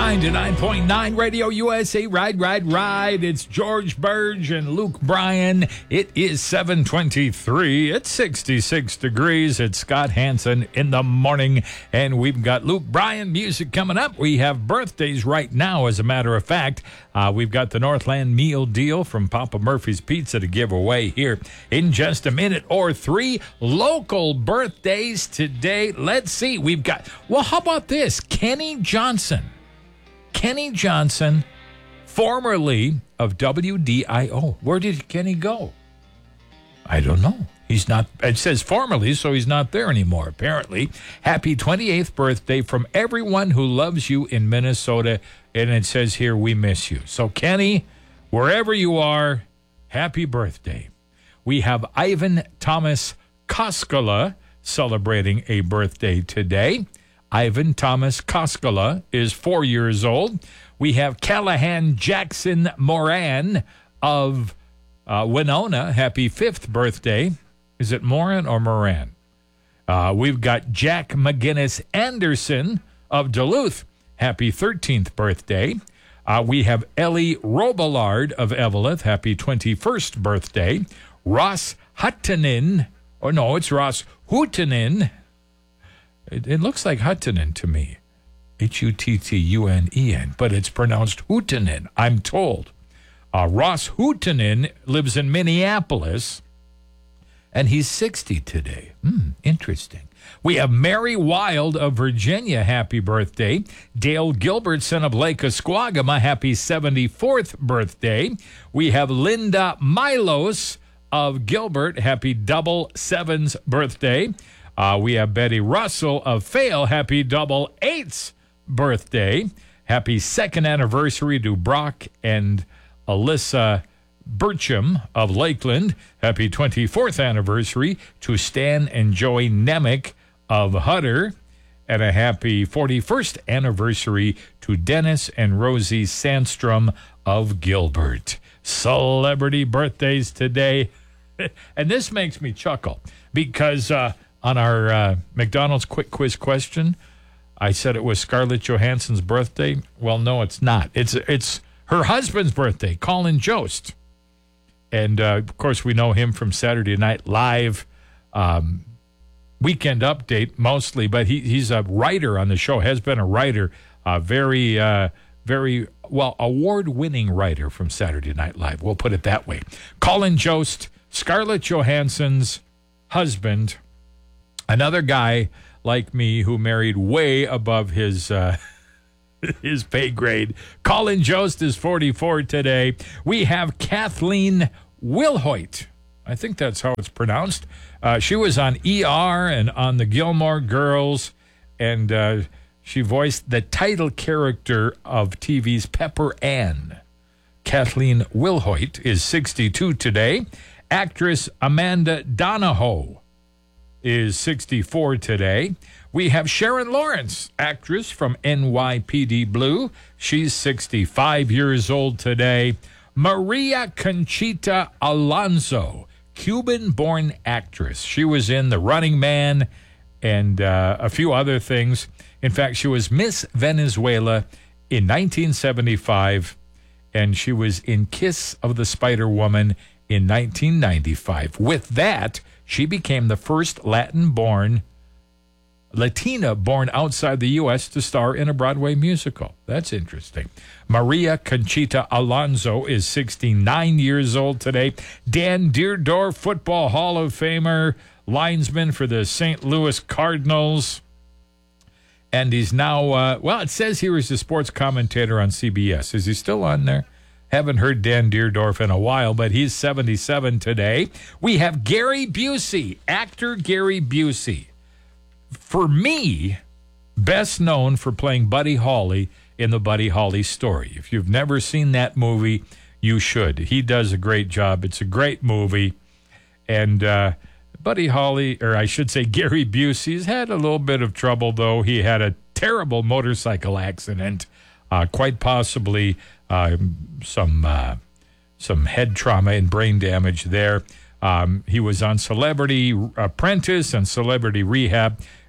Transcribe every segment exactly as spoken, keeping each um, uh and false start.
ninety-nine point nine Radio U S A. Ride, ride, ride. It's George Burge and Luke Bryan. It is seven twenty-three. It's sixty-six degrees. It's Scott Hansen in the morning. And we've got Luke Bryan music coming up. We have birthdays right now, as a matter of fact. Uh, we've got the Northland meal deal from Papa Murphy's Pizza to give away here in just a minute or three. Local birthdays today. Let's see. We've got, well, how about this? Kenny Johnson. Kenny Johnson, formerly of W D I O. Where did Kenny go? I don't know. He's not, it says formerly, so he's not there anymore, apparently. Happy twenty-eighth birthday from everyone who loves you in Minnesota. And it says here, we miss you. So, Kenny, wherever you are, happy birthday. We have Ivan Thomas Koskela celebrating a birthday today. Ivan Thomas Koskela is four years old. We have Callahan Jackson Moran of uh, Winona. Happy fifth birthday. Is it Moran or Moran? Uh, we've got Jack McGinnis Anderson of Duluth. Happy thirteenth birthday. Uh, we have Ellie Robillard of Eveleth. Happy twenty-first birthday. Ross Huttinen. Or no, it's Ross Huttinen. It, it looks like Huttinen to me. H U T T U N E N. But it's pronounced Huttinen, I'm told. Uh, Ross Huttinen lives in Minneapolis. And he's sixty today. Hmm, interesting. We have Mary Wild of Virginia. Happy birthday. Dale Gilbertson of Lake Esquagama. Happy seventy-fourth birthday. We have Linda Milos of Gilbert. Happy double sevens birthday. Uh, we have Betty Russell of Fayal. Happy double eights birthday. Happy second anniversary to Brock and Alyssa Burcham of Lakeland. Happy twenty-fourth anniversary to Stan and Joey Nemick of Hutter. And a happy forty-first anniversary to Dennis and Rosie Sandstrom of Gilbert. Celebrity birthdays today. And this makes me chuckle because uh, on our uh, McDonald's quick quiz question, I said it was Scarlett Johansson's birthday. Well, no, it's not. It's, it's her husband's birthday, Colin Jost. And, uh, of course, we know him from Saturday Night Live, um, Weekend Update mostly, but he, he's a writer on the show, has been a writer, a very, uh, very, well, award-winning writer from Saturday Night Live. We'll put it that way. Colin Jost, Scarlett Johansson's husband, another guy like me who married way above his uh, his pay grade. Colin Jost is forty-four today. We have Kathleen Wilhoit. I think that's how it's pronounced. Uh, she was on E R and on the Gilmore Girls, and uh, she voiced the title character of T V's Pepper Ann. Kathleen Wilhoit is sixty-two today. Actress Amanda Donahoe is sixty-four today. We have Sharon Lawrence, actress from N Y P D Blue. She's sixty-five years old today. Maria Conchita Alonso, Cuban-born actress. She was in The Running Man and uh, a few other things. In fact, she was Miss Venezuela in nineteen seventy-five, and she was in Kiss of the Spider-Woman in nineteen ninety-five. With that, she became the first Latin-born, Latina born outside the U S to star in a Broadway musical. That's interesting. Maria Conchita Alonso is sixty-nine years old today. Dan Deerdorf, Football Hall of Famer, linesman for the Saint Louis Cardinals. And he's now, uh, well, it says here he's a sports commentator on C B S. Is he still on there? Haven't heard Dan Deerdorf in a while, but he's seventy-seven today. We have Gary Busey, actor Gary Busey. For me, best known for playing Buddy Holly in the Buddy Holly Story. If you've never seen that movie, you should. He does a great job. It's a great movie. And uh, Buddy Holly, or I should say Gary Busey's had a little bit of trouble, though. He had a terrible motorcycle accident, uh, quite possibly uh, some uh, some head trauma and brain damage there. Um, he was on Celebrity Apprentice and Celebrity Rehab.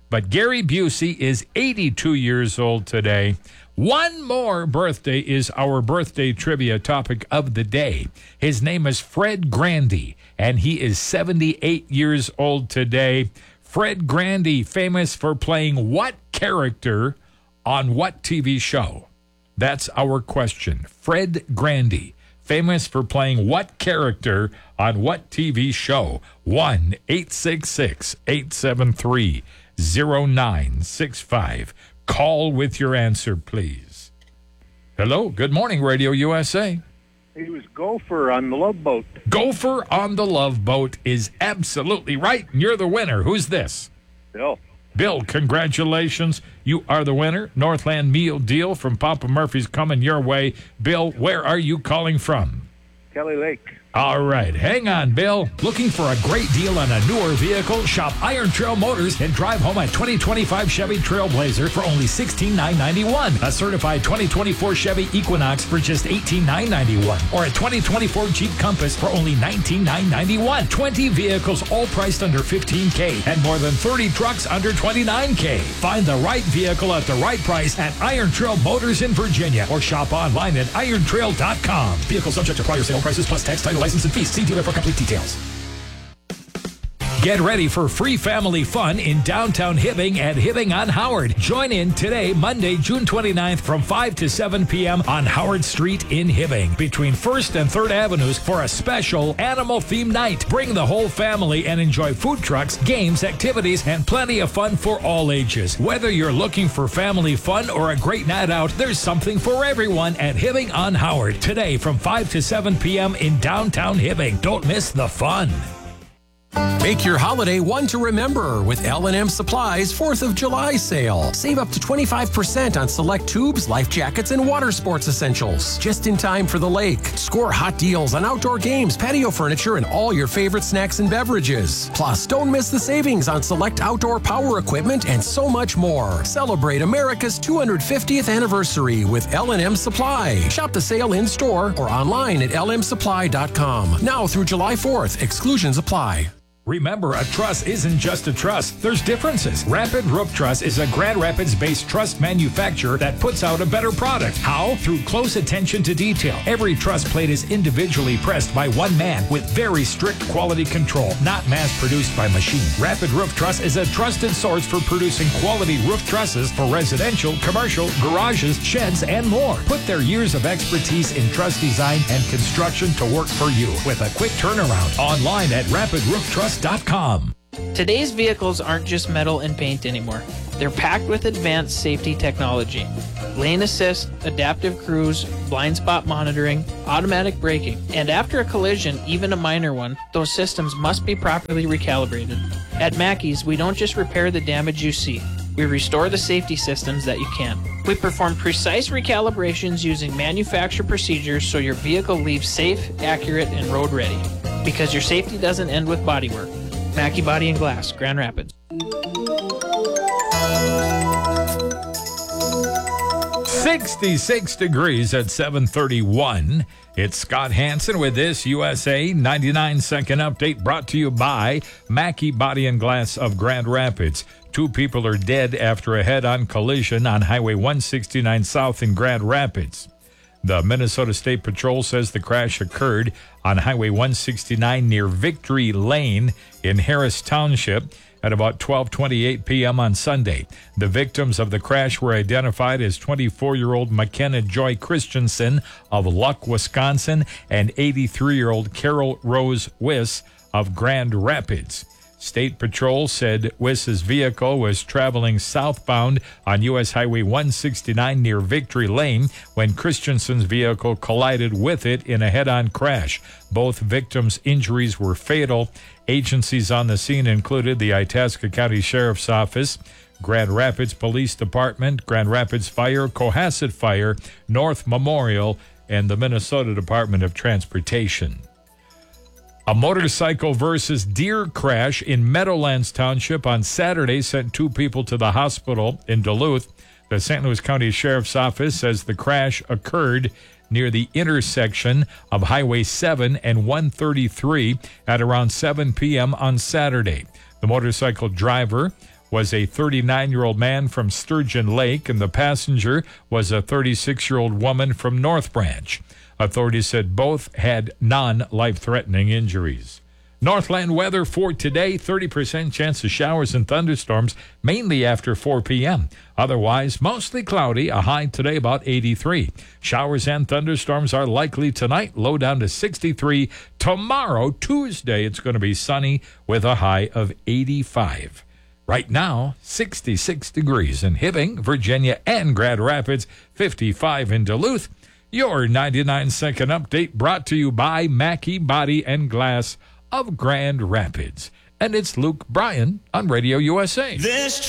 But Gary Busey is eighty-two years old today. One more birthday is our birthday trivia topic of the day. His name is Fred Grandy, and he is seventy-eight years old today. Fred Grandy, famous for playing what character on what T V show? That's our question. Fred Grandy, famous for playing what character on what T V show? one eight six six, eight seven three, zero nine six five. Call with your answer, please. Hello, good morning, Radio U S A. He was Gopher on the Love Boat. Gopher on the Love Boat is absolutely right. You're the winner. Who's this? Bill. Bill, congratulations. You are the winner. Northland Meal Deal from Papa Murphy's coming your way. Bill, where are you calling from? Kelly Lake. All right, hang on, Bill. Looking for a great deal on a newer vehicle? Shop Iron Trail Motors and drive home a twenty twenty-five Chevy Trailblazer for only sixteen thousand nine hundred ninety-one dollars. A certified twenty twenty-four Chevy Equinox for just eighteen thousand nine hundred ninety-one dollars. Or a twenty twenty-four Jeep Compass for only nineteen thousand nine hundred ninety-one dollars. twenty vehicles all priced under fifteen thousand dollars and more than thirty trucks under twenty-nine thousand dollars. Find the right vehicle at the right price at Iron Trail Motors in Virginia or shop online at iron trail dot com. Vehicle subject to prior sale prices plus tax, title, license, and fees. See dealer for complete details. Get ready for free family fun in downtown Hibbing at Hibbing on Howard. Join in today, Monday, June twenty-ninth from five to seven p.m. on Howard Street in Hibbing between first and third Avenues for a special animal-themed night. Bring the whole family and enjoy food trucks, games, activities, and plenty of fun for all ages. Whether you're looking for family fun or a great night out, there's something for everyone at Hibbing on Howard today from five to seven p.m. in downtown Hibbing. Don't miss the fun. Make your holiday one to remember with L and M Supply's fourth of July sale. Save up to twenty-five percent on select tubes, life jackets, and water sports essentials. Just in time for the lake. Score hot deals on outdoor games, patio furniture, and all your favorite snacks and beverages. Plus, don't miss the savings on select outdoor power equipment and so much more. Celebrate America's two hundred fiftieth anniversary with L and M Supply. Shop the sale in-store or online at l m supply dot com. Now through July fourth. Exclusions apply. Remember, a truss isn't just a truss. There's differences. Rapid Roof Truss is a Grand Rapids-based truss manufacturer that puts out a better product. How? Through close attention to detail. Every truss plate is individually pressed by one man with very strict quality control, not mass-produced by machine. Rapid Roof Truss is a trusted source for producing quality roof trusses for residential, commercial, garages, sheds, and more. Put their years of expertise in truss design and construction to work for you with a quick turnaround. Online at rapid roof truss dot com. Today's vehicles aren't just metal and paint anymore. They're packed with advanced safety technology. Lane assist, adaptive cruise, blind spot monitoring, automatic braking, and after a collision, even a minor one, those systems must be properly recalibrated. At Mackey's, we don't just repair the damage you see. We restore the safety systems that you can't. We perform precise recalibrations using manufacturer procedures so your vehicle leaves safe, accurate, and road ready. Because your safety doesn't end with bodywork. Mackey Body and Glass, Grand Rapids. sixty-six degrees at seven thirty-one. It's Scott Hansen with this U S A ninety-nine second update brought to you by Mackey Body and Glass of Grand Rapids. Two people are dead after a head-on collision on Highway one sixty-nine South in Grand Rapids. The Minnesota State Patrol says the crash occurred on Highway one sixty-nine near Victory Lane in Harris Township at about twelve twenty-eight p.m. on Sunday. The victims of the crash were identified as twenty-four-year-old McKenna Joy Christensen of Luck, Wisconsin, and eighty-three-year-old Carol Rose Wiss of Grand Rapids. State Patrol said Wiss's vehicle was traveling southbound on U S Highway one sixty-nine near Victory Lane when Christensen's vehicle collided with it in a head-on crash. Both victims' injuries were fatal. Agencies on the scene included the Itasca County Sheriff's Office, Grand Rapids Police Department, Grand Rapids Fire, Cohasset Fire, North Memorial, and the Minnesota Department of Transportation. A motorcycle versus deer crash in Meadowlands Township on Saturday sent two people to the hospital in Duluth. The Saint Louis County Sheriff's Office says the crash occurred near the intersection of Highway seven and one thirty-three at around seven p.m. on Saturday. The motorcycle driver was a thirty-nine-year-old man from Sturgeon Lake, and the passenger was a thirty-six-year-old woman from North Branch. Authorities said both had non-life-threatening injuries. Northland weather for today, thirty percent chance of showers and thunderstorms, mainly after four p.m. Otherwise, mostly cloudy, a high today about eighty-three. Showers and thunderstorms are likely tonight, low down to sixty-three. Tomorrow, Tuesday, it's going to be sunny with a high of eighty-five. Right now, sixty-six degrees in Hibbing, Virginia, and Grand Rapids, fifty-five in Duluth. Your ninety-nine second update brought to you by Mackey Body and Glass of Grand Rapids. And it's Luke Bryan on Radio U S A. This